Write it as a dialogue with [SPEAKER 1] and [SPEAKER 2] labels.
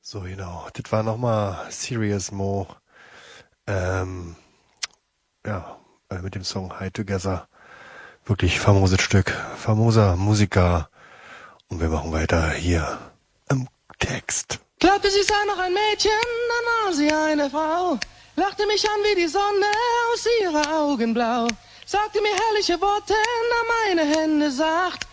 [SPEAKER 1] So, genau. Das war nochmal Serious Mo. Ähm, ja, mit dem Song High Together. Wirklich famoses Stück. Famoser Musiker. Und wir machen weiter hier im Text.
[SPEAKER 2] Glaubte, sie sei noch ein Mädchen, dann war sie eine Frau. Lachte mich an wie die Sonne aus ihrer Augen blau. Sagte mir herrliche Worte, nahm meine Hände sacht